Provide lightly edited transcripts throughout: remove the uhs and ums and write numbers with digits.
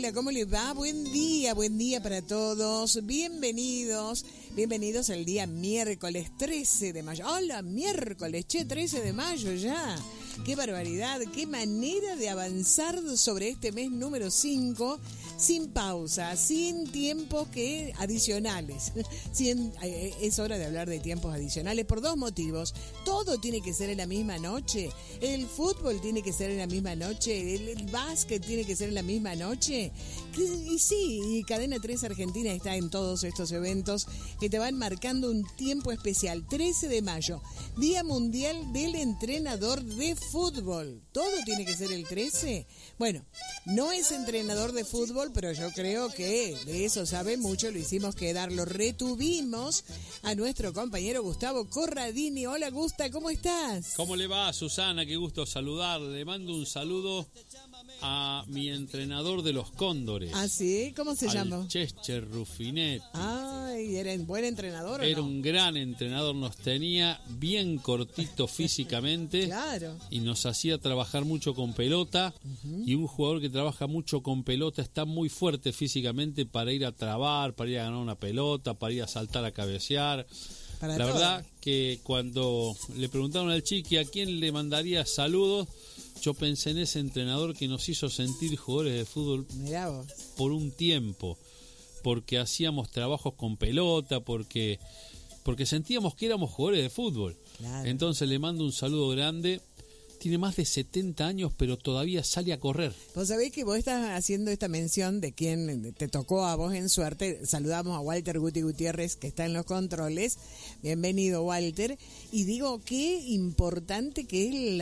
hola, ¿cómo les va? Buen día para todos. Bienvenidos al día miércoles 13 de mayo. Hola, miércoles, 13 de mayo ya. Qué barbaridad, qué manera de avanzar sobre este mes número 5, sin pausa, sin tiempos adicionales. Es hora de hablar de tiempos adicionales por dos motivos. Todo tiene que ser en la misma noche. El fútbol tiene que ser en la misma noche. El básquet tiene que ser en la misma noche. Y sí, Cadena 3 Argentina está en todos estos eventos que te van marcando un tiempo especial. 13 de mayo, Día Mundial del Entrenador de Fútbol. ¿Todo tiene que ser el 13? Bueno, no es entrenador de fútbol, pero yo creo que de eso sabe mucho. Lo hicimos quedar, lo retuvimos a nuestro compañero Gustavo Corradini. Hola, Gusta, ¿cómo estás? ¿Cómo le va, Susana? Qué gusto saludarle. Le mando un saludo a mi entrenador de los Cóndores. ¿Ah, sí? ¿Cómo se llama? Chester Rufinetti. Ay, ¿era un buen entrenador o no? Era un gran entrenador, nos tenía bien cortito físicamente. Claro. Y nos hacía trabajar mucho con pelota. Y un jugador que trabaja mucho con pelota está muy fuerte físicamente para ir a trabar, para ir a ganar una pelota, para ir a saltar a cabecear. La verdad que cuando le preguntaron al Chiqui a quién le mandaría saludos, yo pensé en ese entrenador que nos hizo sentir jugadores de fútbol por un tiempo, porque hacíamos trabajos con pelota, porque sentíamos que éramos jugadores de fútbol. Claro. Entonces le mando un saludo grande. Tiene más de 70 años, pero todavía sale a correr. Vos sabés que vos estás haciendo esta mención de quién te tocó a vos en suerte. Saludamos a Walter Gutiérrez, que está en los controles. Bienvenido, Walter. Y digo, qué importante que es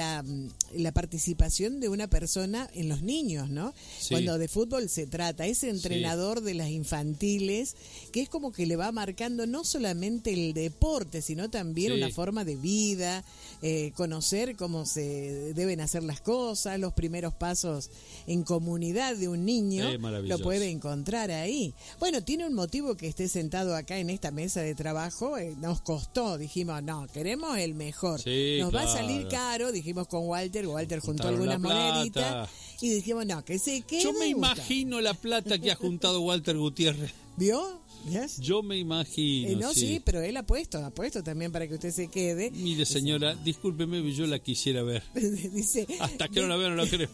la participación de una persona en los niños, ¿no? Sí. Cuando de fútbol se trata. Ese entrenador de las infantiles, que es como que le va marcando no solamente el deporte, sino también una forma de vida, conocer cómo se deben hacer las cosas, los primeros pasos en comunidad de un niño, lo puede encontrar ahí. Bueno, tiene un motivo que esté sentado acá en esta mesa de trabajo. Nos costó, dijimos, no, queremos el mejor. Sí, nos va a salir caro, dijimos con Walter juntó algunas moneditas y dijimos, no, que se quede. Yo me imagino la plata que ha juntado Walter Gutiérrez. ¿Vio? Yes. Yo me imagino. No, sí, pero él ha puesto también para que usted se quede. Mire, señora, discúlpeme, yo la quisiera ver. Dice, hasta que no la veo, no lo creo.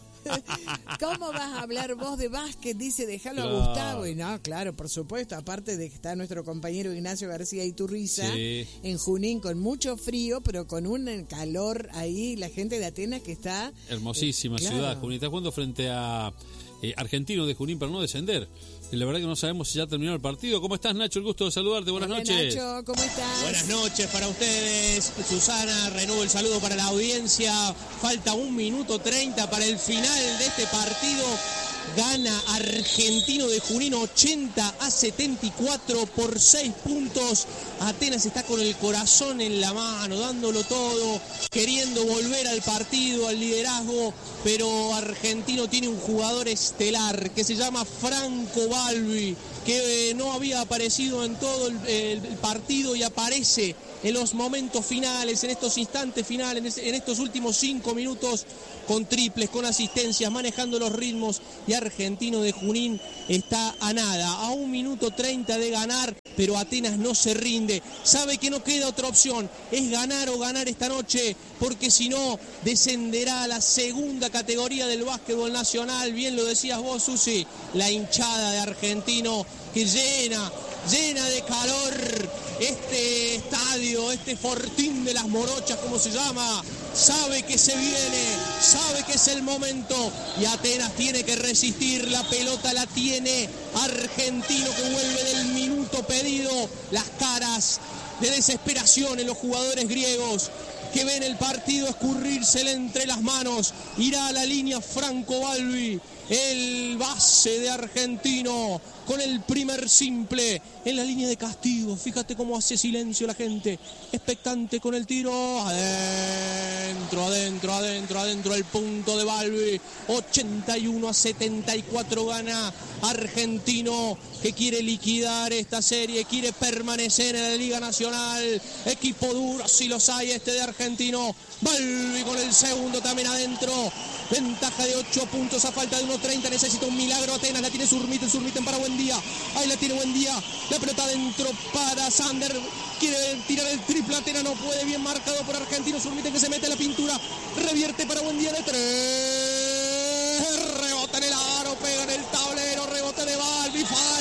¿Cómo vas a hablar vos de básquet? Dice, déjalo a Gustavo. Y no, claro, por supuesto. Aparte de que está nuestro compañero Ignacio García Iturriza en Junín con mucho frío, pero con un calor ahí. La gente de Atenas que está... Hermosísima ciudad, Junín. Está jugando frente a Argentino de Junín para no descender. Y la verdad que no sabemos si ya terminó el partido. ¿Cómo estás, Nacho? El gusto de saludarte. Buenas noches. Nacho, ¿cómo estás? Buenas noches para ustedes. Susana, renuevo el saludo para la audiencia. Falta 1 minuto 30 para el final de este partido. Gana Argentino de Junín 80-74 por 6 puntos. Atenas está con el corazón en la mano, dándolo todo, queriendo volver al partido, al liderazgo, pero Argentino tiene un jugador estelar que se llama Franco Balbi, que no había aparecido en todo el partido y aparece en los momentos finales, en estos instantes finales, en estos últimos 5 minutos, con triples, con asistencias, manejando los ritmos, y Argentino de Junín está a nada, a 1 minuto 30 de ganar, pero Atenas no se rinde, sabe que no queda otra opción, es ganar o ganar esta noche, porque si no, descenderá a la segunda categoría del básquetbol nacional. Bien lo decías vos, Susi, la hinchada de Argentino que llena de calor este estadio, este Fortín de las Morochas, como se llama, sabe que se viene, sabe que es el momento, y Atenas tiene que resistir. La pelota la tiene Argentino, que vuelve del minuto pedido. Las caras de desesperación en los jugadores griegos, que ven el partido escurrírsele entre las manos. Irá a la línea Franco Balbi, el base de Argentino, con el primer simple en la línea de castigo. Fíjate cómo hace silencio la gente, expectante con el tiro. Adentro el punto de Balbi. 81-74 gana Argentino, que quiere liquidar esta serie, quiere permanecer en la Liga Nacional. Equipo duro, si los hay, este de Argentina. Argentino. Balbi con el segundo también adentro. Ventaja de 8 puntos a falta de 1.30. Necesita un milagro Atenas. La tiene Surmiten para Buendía. Ahí la tiene Buendía. La pelota adentro para Sander. Quiere tirar el triple. Atenas no puede. Bien marcado por Argentino. Surmiten que se mete a la pintura. Revierte para Buendía de 3. Rebota en el aro. Pega en el tablero. Rebote de Balbi.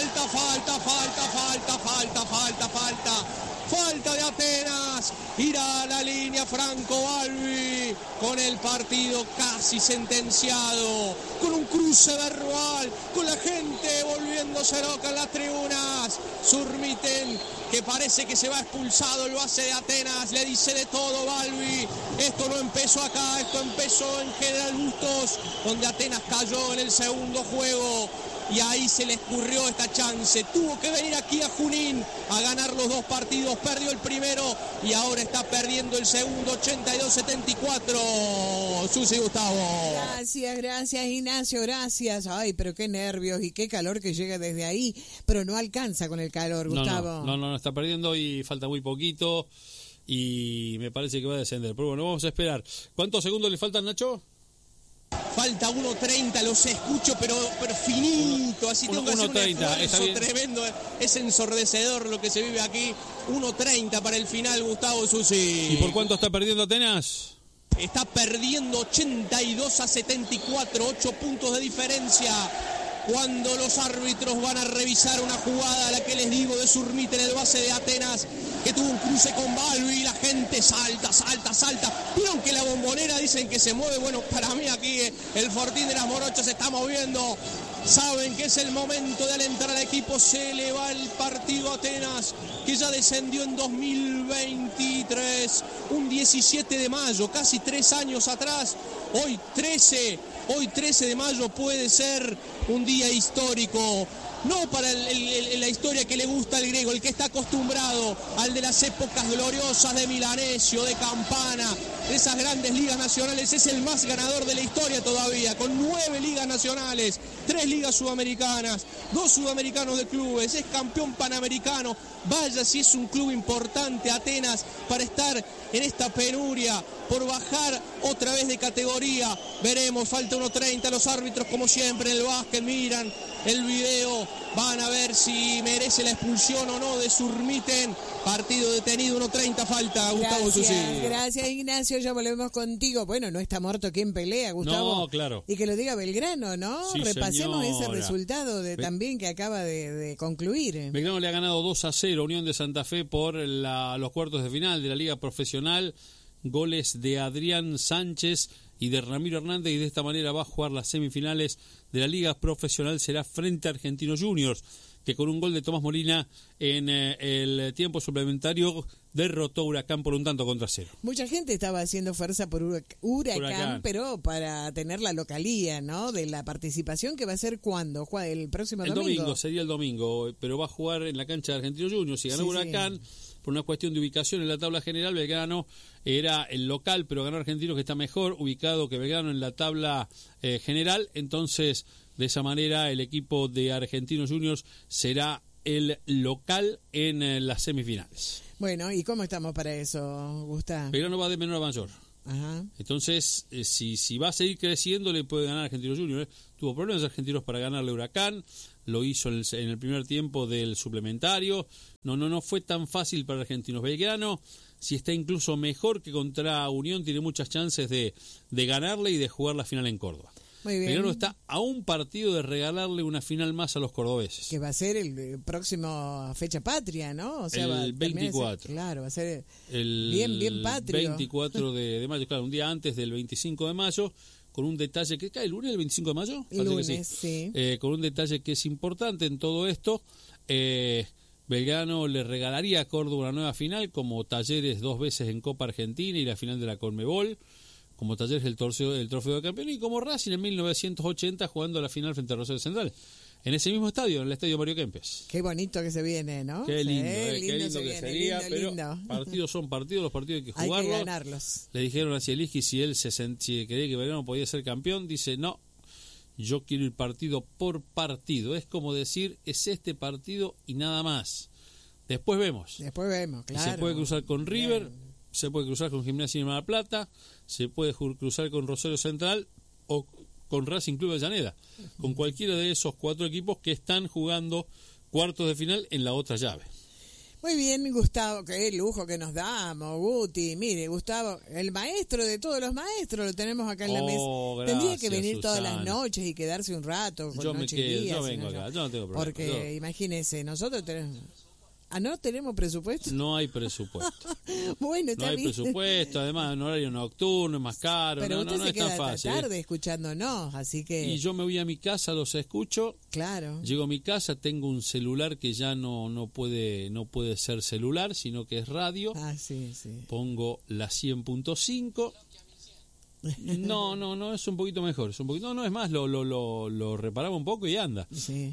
Falta de Atenas. Irá a la línea Franco Balbi con el partido casi sentenciado, con un cruce verbal, con la gente volviéndose loca en las tribunas. Surmiten, que parece que se va expulsado, lo hace de Atenas, le dice de todo Balbi. Esto no empezó acá, esto empezó en General Bustos, donde Atenas cayó en el segundo juego. Y ahí se le escurrió esta chance. Tuvo que venir aquí a Junín a ganar los 2 partidos. Perdió el primero y ahora está perdiendo el segundo, 82-74. Susi, Gustavo. Gracias, Ignacio, gracias. Ay, pero qué nervios y qué calor que llega desde ahí. Pero no alcanza con el calor, Gustavo. No, está perdiendo y falta muy poquito. Y me parece que va a descender. Pero bueno, vamos a esperar. ¿Cuántos segundos le faltan, Nacho? Falta 1.30, los escucho, pero finito, así tengo que hacer un esfuerzo tremendo, es ensordecedor lo que se vive aquí. 1.30 para el final, Gustavo, Susi. ¿Y por cuánto está perdiendo Atenas? Está perdiendo 82-74, 8 puntos de diferencia. Cuando los árbitros van a revisar una jugada, la que les digo de Surmiten, el base de Atenas, que tuvo un cruce con Balbi, la gente salta. Vieron que la Bombonera dicen que se mueve. Bueno, para mí aquí el Fortín de las Morochas se está moviendo. Saben que es el momento de alentar al equipo. Se le va el partido a Atenas, que ya descendió en 2023, un 17 de mayo, casi 3 años atrás. Hoy 13 de mayo puede ser un día histórico. No para la historia que le gusta al griego, el que está acostumbrado al de las épocas gloriosas de Milanesio, de Campana, de esas grandes ligas nacionales. Es el más ganador de la historia todavía, con 9 ligas nacionales, 3 ligas sudamericanas, 2 sudamericanos de clubes, es campeón panamericano. Vaya si es un club importante Atenas para estar en esta penuria, por bajar otra vez de categoría. Veremos, falta 1.30, los árbitros como siempre en el básquet miran el video, van a ver si merece la expulsión o no de Surmiten. Partido detenido, 1.30 falta, Gustavo Susi. Gracias, Ignacio, ya volvemos contigo. Bueno, no está muerto quien pelea, Gustavo. No, claro. Y que lo diga Belgrano, ¿no? Sí, repasemos señora. Ese resultado también que acaba de concluir. Belgrano le ha ganado 2-0 Unión de Santa Fe por los cuartos de final de la Liga Profesional. Goles de Adrián Sánchez y de Ramiro Hernández, y de esta manera va a jugar las semifinales de la Liga Profesional. Será frente a Argentinos Juniors, que con un gol de Tomás Molina en el tiempo suplementario derrotó a Huracán por 1-0. Mucha gente estaba haciendo fuerza por Huracán, pero para tener la localía, ¿no? De la participación, que va a ser ¿cuándo? El próximo domingo. Sería el domingo, pero va a jugar en la cancha de Argentinos Juniors. Si ganó Huracán, por una cuestión de ubicación en la tabla general, Belgrano era el local, pero ganó Argentinos, que está mejor ubicado que Belgrano en la tabla general. Entonces, de esa manera, el equipo de Argentinos Juniors será el local en las semifinales. Bueno, ¿y cómo estamos para eso, Gustavo? Belgrano va de menor a mayor. Ajá. Entonces, si va a seguir creciendo, le puede ganar a Argentinos Juniors. Tuvo problemas Argentinos para ganarle a Huracán, lo hizo en el primer tiempo del suplementario. No fue tan fácil para Argentinos. Belgrano, si está incluso mejor que contra Unión, tiene muchas chances de ganarle y de jugar la final en Córdoba. Muy bien. Belgrano está a un partido de regalarle una final más a los cordobeses. Que va a ser el próximo fecha patria, ¿no? O sea, el 24. Claro, va a ser el bien patrio. 24 de mayo, claro, un día antes del 25 de mayo, con un detalle que cae el lunes, el 25 de mayo. El lunes, sí. Con un detalle que es importante en todo esto. Belgrano le regalaría a Córdoba una nueva final, como Talleres 2 veces en Copa Argentina y la final de la Conmebol, como Talleres el trofeo de campeón, y como Racing en 1980 jugando la final frente a Rosario Central, en ese mismo estadio, en el estadio Mario Kempes. Qué bonito que se viene, ¿no? Qué lindo, qué lindo que sería, pero partidos son partidos, los partidos hay que jugarlos. Hay que ganarlos. Le dijeron a Zielinski si él si creía que Belgrano podía ser campeón, dice no, yo quiero ir partido por partido, es como decir, es este partido y nada más. Después vemos, claro. Y se puede cruzar con River, se puede cruzar con Gimnasia de Mar del Plata, se puede cruzar con Rosario Central o con Racing Club de Avellaneda, con cualquiera de esos 4 equipos que están jugando cuartos de final en la otra llave. Muy bien, Gustavo, qué lujo que nos damos, Guti. Mire, Gustavo, el maestro de todos los maestros, lo tenemos acá en la mesa. Gracias, tendría que venir Susana. todas las noches y quedarse un rato. Con Yo me noche quedo, y día, yo vengo acá, yo no tengo problema. Porque imagínese, nosotros tenemos... ¿no tenemos presupuesto? No hay presupuesto. Bueno, está no hay bien. presupuesto, además en horario nocturno es más caro. Pero no usted se es queda tan fácil. tarde escuchándonos, así que... Y yo me voy a mi casa, los escucho. Claro. Llego a mi casa, tengo un celular que ya no puede ser celular, sino que es radio. Ah, sí. Pongo la 100.5. No, es un poquito mejor. Es un poquito, no, es más, lo reparaba un poco y anda. Sí.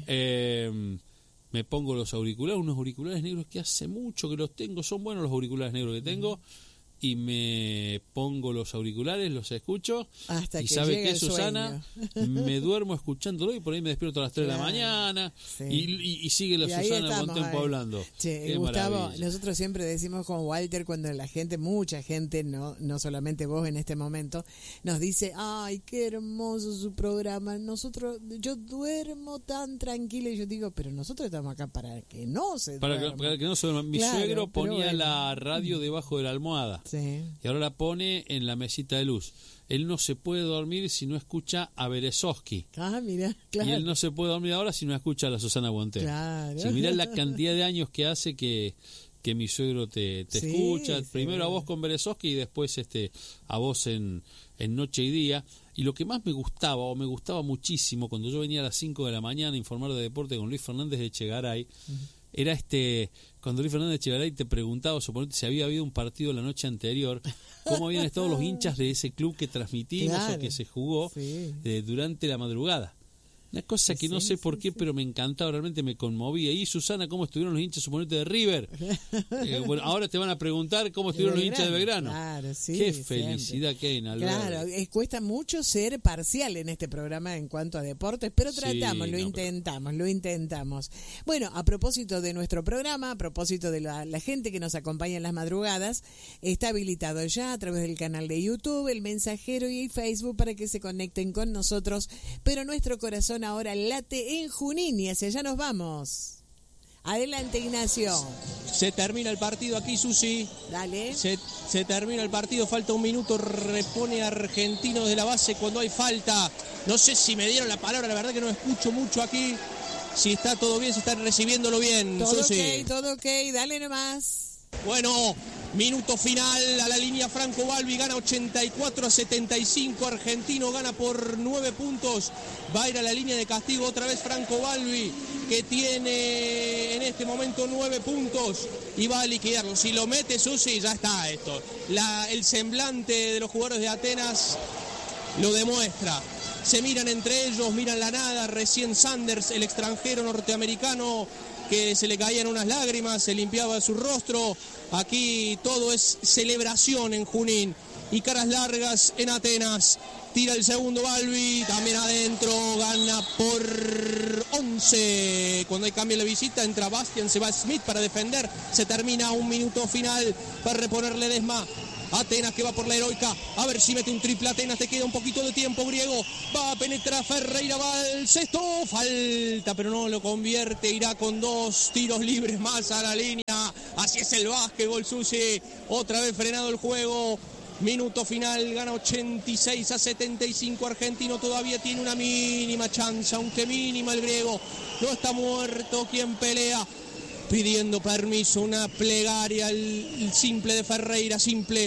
Me pongo los auriculares, unos auriculares negros que hace mucho que los tengo, son buenos los auriculares negros que tengo, y me pongo los auriculares, los escucho, hasta y que ¿sabe llega qué, Susana? Me duermo escuchándolo y por ahí me despierto a las 3 de la mañana, sí. y sigue la Susana con tiempo hablando. Che, Qué Gustavo, maravilla. nosotros siempre decimos con Walter, cuando la gente, mucha gente, no solamente vos en este momento, nos dice, ay, qué hermoso su programa, yo duermo tan tranquila, y yo digo, pero nosotros estamos acá para que no se duerma. Para que no se duerma. Mi Claro, suegro pero ponía bueno. la radio debajo de la almohada. Sí. Y ahora la pone en la mesita de luz. Él no se puede dormir si no escucha a Berezovsky. Ah, mira, claro. Y él no se puede dormir ahora si no escucha a la Susana Guantero. Claro. Si mirá la cantidad de años que hace que mi suegro te Sí, escucha, sí. primero a vos con Berezovsky y después a vos en Noche y Día. Y lo que más me gustaba muchísimo cuando yo venía a las 5 de la mañana a informar de deporte con Luis Fernández de Echegaray, era cuando Luis Fernández de Echegaray te preguntaba, suponete, si había habido un partido la noche anterior, cómo habían estado los hinchas de ese club que transmitimos Claro. o que se jugó durante la madrugada. Una cosa que no sé por qué, pero me encantaba, realmente me conmovía. Y Susana, ¿cómo estuvieron los hinchas, suponete, de River? Bueno, ahora te van a preguntar cómo estuvieron los hinchas de Belgrano. Claro, sí, qué siempre. felicidad que hay en Alberdi. Claro, cuesta mucho ser parcial en este programa en cuanto a deportes, pero Sí, tratamos, lo intentamos. Bueno, a propósito de nuestro programa, a propósito de la gente que nos acompaña en las madrugadas, está habilitado ya a través del canal de YouTube, el Mensajero y el Facebook para que se conecten con nosotros, pero nuestro corazón ahora late en Junín y hacia allá nos vamos. Adelante, Ignacio. Se termina el partido aquí, Susi. Dale. Se termina el partido, falta un minuto, repone Argentinos de la base cuando hay falta. No sé si me dieron la palabra, la verdad que no escucho mucho aquí. Si está todo bien, si están recibiéndolo bien, Susi. Todo ok, dale nomás. Bueno, minuto final a la línea Franco Balbi, gana 84-75, Argentino gana por 9 puntos, va a ir a la línea de castigo otra vez Franco Balbi, que tiene en este momento 9 puntos y va a liquidarlo. Si lo mete, Susi, ya está esto. El semblante de los jugadores de Atenas lo demuestra. Se miran entre ellos, miran la nada. Recién Sanders, el extranjero norteamericano, que se le caían unas lágrimas, se limpiaba su rostro. Aquí todo es celebración en Junín y caras largas en Atenas. Tira el segundo Balbi, también adentro, gana por 11. Cuando hay cambio de visita, entra Bastian, se va Smith para defender. Se termina un minuto final para reponer Ledesma. Atenas que va por la heroica, a ver si mete un triple Atenas, te queda un poquito de tiempo, Griego, va a penetrar Ferreira, va al sexto, falta, pero no lo convierte, irá con 2 tiros libres más a la línea, así es el básquetbol, Susi, otra vez frenado el juego, minuto final, gana 86-75, Argentino todavía tiene una mínima chance, aunque mínima el Griego, no está muerto quien pelea. Pidiendo permiso, una plegaria, el simple de Ferreira, simple,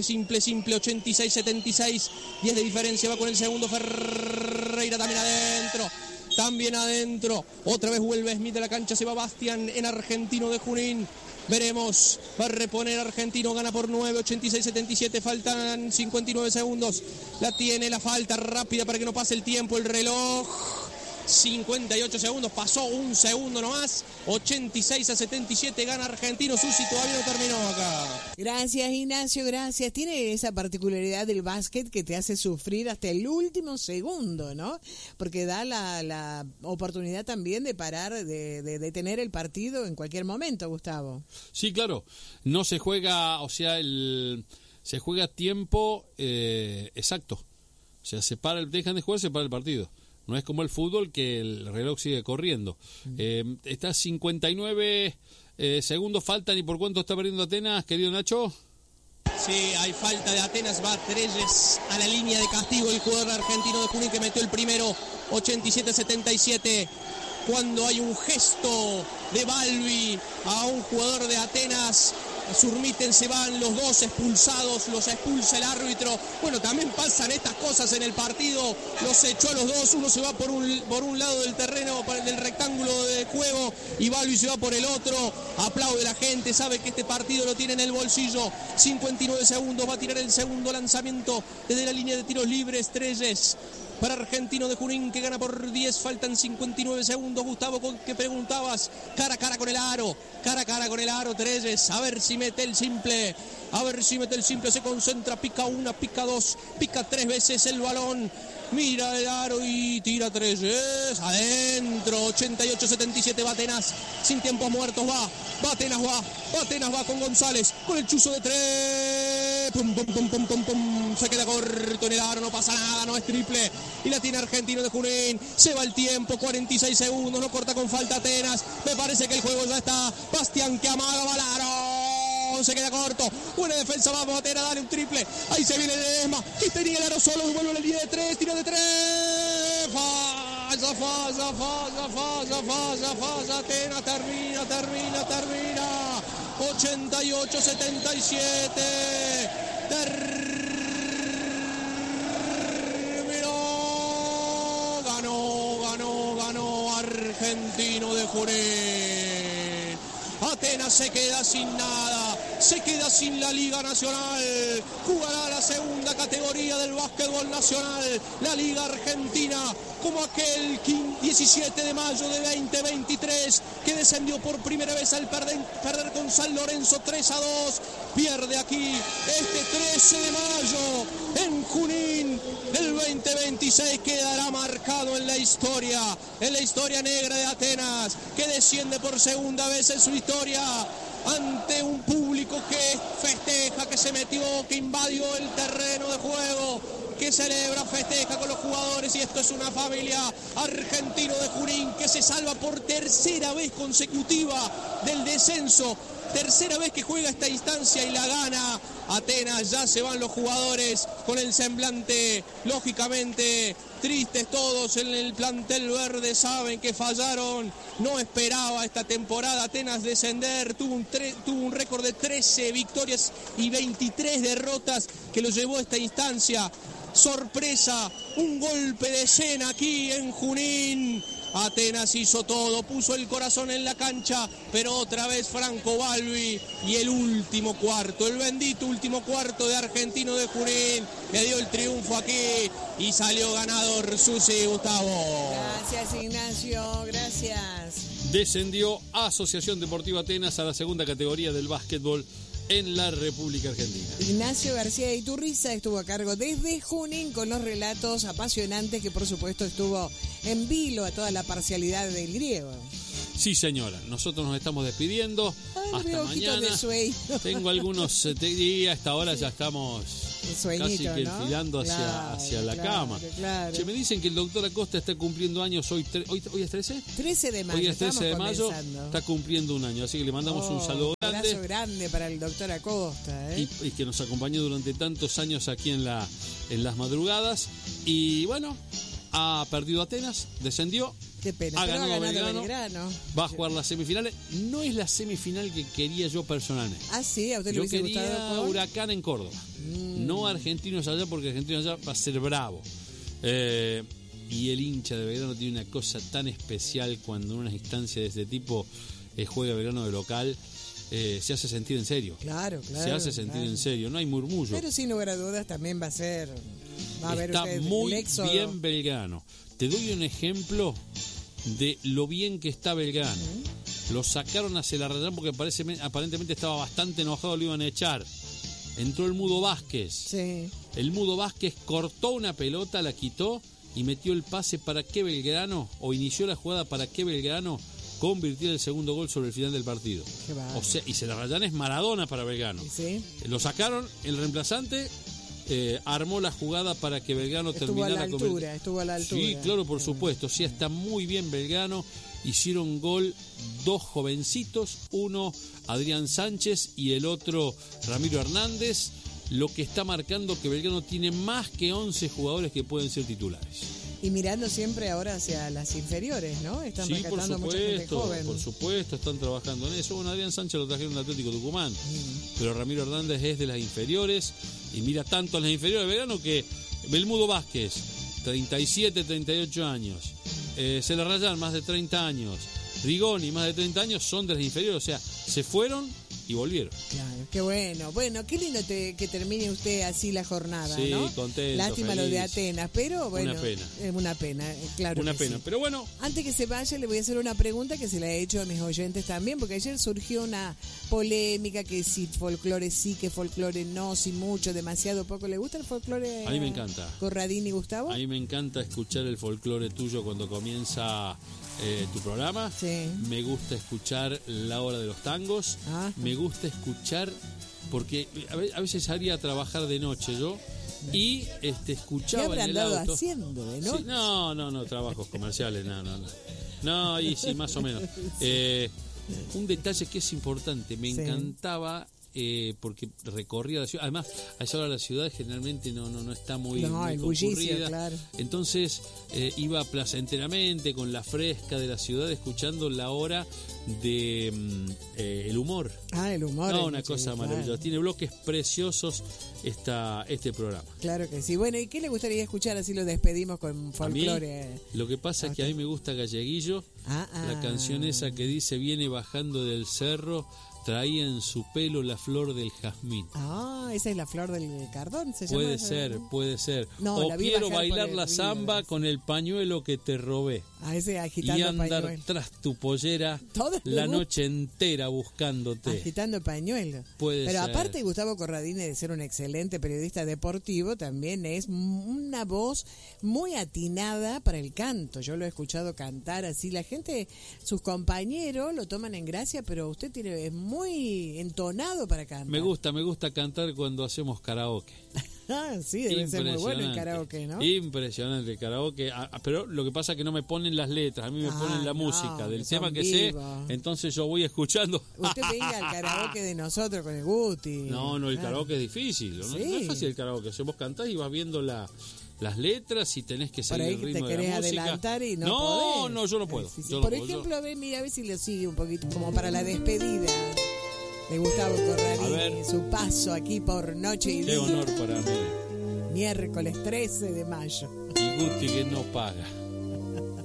86-76, 10 de diferencia, va con el segundo Ferreira, también adentro, otra vez vuelve Smith de la cancha, se va Bastian en Argentino de Junín, veremos, va a reponer Argentino, gana por 9, 86-77, faltan 59 segundos, la tiene la falta rápida para que no pase el tiempo, el reloj. 58 segundos, pasó un segundo nomás, 86-77 gana Argentino. Susi, todavía no terminó acá. Gracias, Ignacio, gracias. Tiene esa particularidad del básquet que te hace sufrir hasta el último segundo, ¿no? Porque da la oportunidad también de parar, de detener el partido en cualquier momento, Gustavo. Sí, claro, no se juega, o sea, se juega a tiempo exacto. O sea, dejan de jugar, se para el partido. No es como el fútbol que el reloj sigue corriendo. Está 59 segundos, faltan. ¿Y por cuánto está perdiendo Atenas, querido Nacho? Sí, hay falta de Atenas, va Treyes a la línea de castigo, el jugador argentino de Junín que metió el primero, 87-77. Cuando hay un gesto de Balbi a un jugador de Atenas, Surmiten, se van los dos expulsados, los expulsa el árbitro. Bueno, también pasan estas cosas en el partido, los echó a los dos, uno se va por un lado del terreno, del rectángulo de juego, y Balbi se va por el otro. Aplaude la gente, sabe que este partido lo tiene en el bolsillo. 59 segundos, va a tirar el segundo lanzamiento desde la línea de tiros libres. Treyes para Argentino de Junín, que gana por 10, faltan 59 segundos. Gustavo, ¿qué preguntabas? Cara a cara con el aro, Treyes, a ver si mete el simple, se concentra, pica una, pica dos, pica tres veces el balón, mira el aro y tira Treyes, adentro. 88-77, va Atenas, sin tiempos muertos, va Atenas con González, con el chuzo de tres, pum, se queda corto en el aro, no pasa nada, no es triple, y la tiene Argentino de Junín. Se va el tiempo, 46 segundos, no corta con falta Atenas, me parece que el juego ya está. Bastián que amaga, va al aro, se queda corto, buena defensa, vamos Atenas, dale un triple, ahí se viene Ledesma, que tenía el aro solo, vuelve a la línea de tres, tiro de tres, falla, Atenas termina, 88-77, ganó Argentino de Junín. Atenas se queda sin nada, se queda sin la Liga Nacional, jugará la segunda categoría del básquetbol nacional, la Liga Argentina, como aquel 17 de mayo de 2023 que descendió por primera vez al perder con San Lorenzo 3-2, pierde aquí este 13 de mayo en Junín. El 2026 quedará marcado en la historia negra de Atenas, que desciende por segunda vez en su historia ante un público que festeja, que se metió, que invadió el terreno de juego, que celebra, festeja con los jugadores, y esto es una familia. Argentino de Junín que se salva por tercera vez consecutiva del descenso, tercera vez que juega esta instancia y la gana. Atenas, ya se van los jugadores con el semblante lógicamente tristes todos en el plantel verde, saben que fallaron, no esperaba esta temporada Atenas descender, tuvo un récord de 13 victorias y 23 derrotas que lo llevó a esta instancia. Sorpresa, un golpe de escena aquí en Junín. Atenas hizo todo, puso el corazón en la cancha, pero otra vez Franco Balbi, y el último cuarto, el bendito último cuarto de Argentino de Junín, le dio el triunfo aquí y salió ganador. Susi, Gustavo. Gracias, Ignacio, gracias. Descendió Asociación Deportiva Atenas a la segunda categoría del básquetbol en la República Argentina. Ignacio García de Iturriza estuvo a cargo desde Junín con los relatos apasionantes que por supuesto estuvo en vilo a toda la parcialidad del griego. Sí, señora, nosotros nos estamos despidiendo. Hasta mañana. Tengo algunos días, a esta hora ya estamos casi que enfilando hacia la cama. Claro. Che, me dicen que el doctor Acosta está cumpliendo años hoy es 13? 13 de mayo. Hoy es 13 de mayo, está cumpliendo un año, así que le mandamos un saludo grande. Un abrazo grande para el doctor Acosta. Y que nos acompañó durante tantos años aquí en las madrugadas. Y bueno, ha perdido Atenas, descendió. Qué pena, ha ganado Belgrano. Va a jugar las semifinales. No es la semifinal que quería yo personalmente. Ah, sí, a usted le hubiese gustado. Yo quería Huracán en Córdoba. No Argentinos allá, porque Argentinos allá va a ser bravo. Y el hincha de Belgrano tiene una cosa tan especial cuando en una instancia de este tipo juega Belgrano de local. Se hace sentir en serio. Claro. Se hace sentir en serio, no hay murmullo. Pero sin lugar a dudas también va a ser. Va a haber Está muy el éxodo. bien Belgrano. Te doy un ejemplo de lo bien que está Belgrano. Lo sacaron hacia la raya porque aparentemente estaba bastante enojado, lo iban a echar. Entró el Mudo Vázquez. Sí. El Mudo Vázquez cortó una pelota, la quitó y metió el pase para que Belgrano, o inició la jugada para que Belgrano convirtiera el segundo gol sobre el final del partido. O sea, y se la rayan es Maradona para Belgrano. ¿Sí? Lo sacaron, el reemplazante armó la jugada para que Belgrano terminara estuvo a la altura. Sí, claro, por supuesto. Sí, está muy bien Belgrano. Hicieron gol dos jovencitos, uno Adrián Sánchez y el otro Ramiro Hernández, lo que está marcando que Belgrano tiene más que 11 jugadores que pueden ser titulares. Y mirando siempre ahora hacia las inferiores, ¿no? Están rescatando mucha gente joven. Por supuesto, están trabajando en eso. Bueno, Adrián Sánchez lo trajeron del Atlético Tucumán, pero Ramiro Hernández es de las inferiores y mira tanto en las inferiores de Belgrano que Belmudo Vázquez, 37, 38 años, Celarrayán, más de 30 años, Rigoni, más de 30 años, son de las inferiores, o sea, se fueron y volvieron. Claro, qué bueno. Bueno, qué lindo que termine usted así la jornada, sí, ¿no? Contento, lástima feliz. Lo de Atenas, pero bueno. Una pena. Es una pena, claro. Una que pena, sí. pero bueno. Antes que se vaya, le voy a hacer una pregunta que se la he hecho a mis oyentes también, porque ayer surgió una polémica que si folclore sí, que folclore no, si mucho, demasiado poco. ¿Le gusta el folclore? A mí me encanta. Corradini y Gustavo. A mí me encanta escuchar el folclore tuyo cuando comienza tu programa. Sí. Me gusta escuchar La Hora de los Tangos. Ajá. Me gusta escuchar, porque a veces salía a trabajar de noche yo y escuchaba ¿Qué habrán en el andado auto. haciendo de noche? Sí, no, trabajos comerciales, no, y sí, más o menos. Un detalle que es importante, me encantaba. Porque recorría la ciudad, además a esa hora la ciudad generalmente no está muy concurrida, claro. Entonces iba placenteramente con la fresca de la ciudad escuchando La Hora de el humor. El humor. No, una cosa maravillosa. Claro. Tiene bloques preciosos este programa. Claro que sí. Bueno, ¿y qué le gustaría escuchar? Así lo despedimos con folclore. Lo que pasa es que a mí me gusta Galleguillo, la canción esa que dice viene bajando del cerro, traía en su pelo la flor del jazmín. Esa es la flor del cardón, ¿se llama? Puede ser. No, o quiero bailar la samba con el pañuelo que te robé. Ese agitando y andar pañuelo. Tras tu pollera la noche entera buscándote. Agitando pañuelo. Puede Pero ser. aparte Gustavo Corradini de ser un excelente periodista deportivo, también es una voz muy atinada para el canto. Yo lo he escuchado cantar así. La gente, sus compañeros lo toman en gracia, pero usted es muy entonado para cantar. Me gusta cantar cuando hacemos karaoke. Sí, debe ser muy bueno el karaoke, ¿no? Impresionante el karaoke, pero lo que pasa es que no me ponen las letras, a mí me ponen la música del tema que sé, entonces yo voy escuchando. Usted venga al karaoke de nosotros con el Guti. No, el karaoke es difícil, ¿no? No es fácil el karaoke, vos cantás y vas viendo las letras y tenés que seguir el ritmo de la música. Por ahí te querés adelantar y no podés. No, yo no puedo. Sí. Por ejemplo, mira a ver si lo sigue un poquito, como para la despedida de Gustavo Corradini, su paso aquí por Noche y Día. Qué honor para mí. Miércoles 13 de mayo. Y Guti que no paga.